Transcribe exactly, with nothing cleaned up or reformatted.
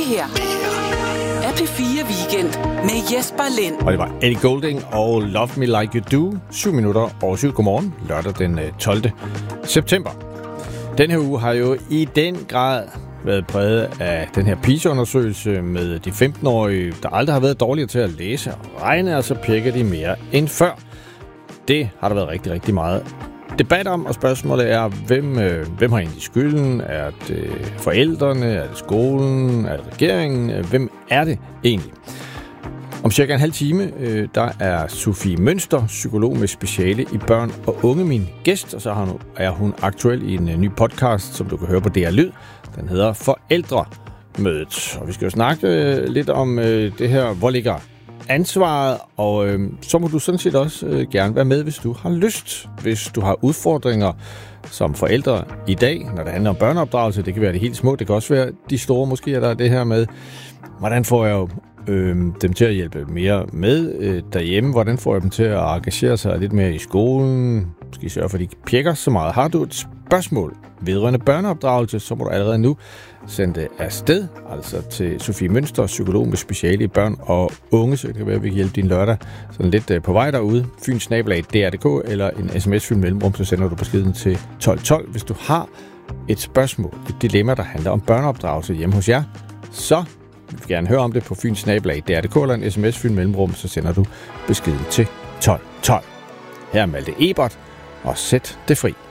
her er P fire Weekend med Jesper Lind. Og det var Ellie Goulding og Love Me Like You Do. syv minutter over syv. Godmorgen. Lørdag den tolvte september. Den her uge har jo i den grad været præget af den her PISA-undersøgelse med de femten-årige, der aldrig har været dårligere til at læse og regne, og så pirker de mere end før. Det har der været rigtig, rigtig meget debat om, og spørgsmålet er, hvem, øh, hvem har egentlig skylden? Er det forældrene? Er det skolen? Er det regeringen? Hvem er det egentlig? Om cirka en halv time, øh, der er Sofie Mønster, psykolog med speciale i børn og unge, min gæst, og så har hun, er hun aktuel i en øh, ny podcast, som du kan høre på D R Lyd. Den hedder Forældremødet. Og vi skal jo snakke øh, lidt om øh, det her, hvor ligger ansvaret, og øh, så må du sådan set også øh, gerne være med, hvis du har lyst. Hvis du har udfordringer som forældre i dag, når det handler om børneopdragelse, det kan være de helt små, det kan også være de store, måske er der det her med, hvordan får jeg jo øh, dem til at hjælpe mere med øh, derhjemme, hvordan får jeg dem til at engagere sig lidt mere i skolen, måske sørge for, at de ikke pjekker så meget. Har du et spørgsmål vedrørende børneopdragelse, så må du allerede nu sende det afsted, altså til Sofie Mønster, psykolog med speciale i børn og unge, så det kan være, at vi kan hjælpe din lørdag sådan lidt på vej derude. Fyn snabel-a D R punktum d k eller en sms fyn mellemrum, så sender du beskeden til tolv tolv. Hvis du har et spørgsmål, et dilemma, der handler om børneopdragelse hjemme hos jer, så vil vi gerne høre om det på Fyn snabel-a D R punktum d k eller en sms fyn mellemrum, så sender du beskeden til tolv tolv. Her er Malte Ebert, og sæt det fri.